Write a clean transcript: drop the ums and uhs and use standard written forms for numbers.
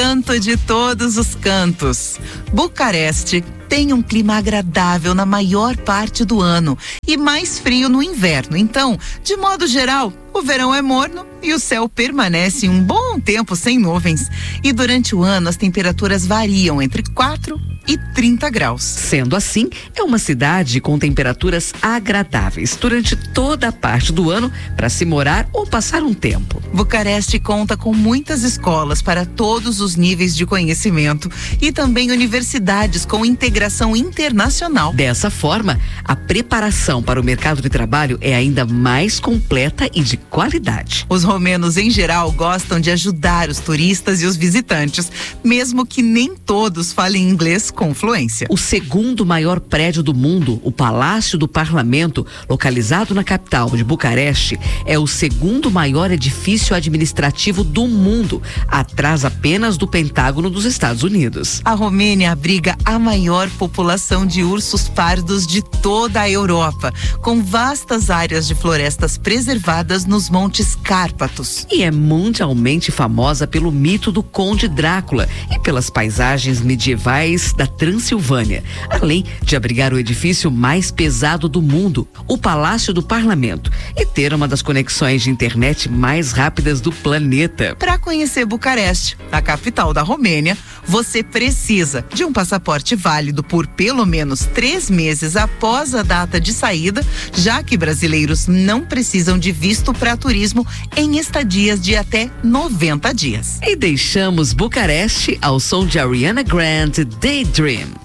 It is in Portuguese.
canto de todos os cantos. Bucareste tem um clima agradável na maior parte do ano e mais frio no inverno. Então, de modo geral, o verão é morno e o céu permanece um bom tempo sem nuvens. E durante o ano, as temperaturas variam entre 4 e 30 graus. Sendo assim, é uma cidade com temperaturas agradáveis durante toda a parte do ano para se morar ou passar um tempo. Bucareste conta com muitas escolas para todos os níveis de conhecimento e também universidades com integração internacional. Dessa forma, a preparação para o mercado de trabalho é ainda mais completa e de qualidade. Os romenos, em geral, gostam de ajudar os turistas e os visitantes, mesmo que nem todos falem inglês com fluência. O segundo maior prédio do mundo, o Palácio do Parlamento, localizado na capital de Bucareste, é o segundo maior edifício administrativo do mundo, atrás apenas do Pentágono dos Estados Unidos. A Romênia abriga a maior população de ursos pardos de toda a Europa, com vastas áreas de florestas preservadas nos Montes Cárpatos. E é mundialmente famosa pelo mito do Conde Drácula e pelas paisagens medievais da Transilvânia, além de abrigar o edifício mais pesado do mundo, o Palácio do Parlamento, e ter uma das conexões de internet mais rápidas do planeta. Para conhecer Bucareste, a capital da Romênia, você precisa de um passaporte válido por pelo menos 3 meses após a data de saída, já que brasileiros não precisam de visto para turismo em estadias de até 90 dias. E deixamos Bucareste ao som de Ariana Grande, Daydream.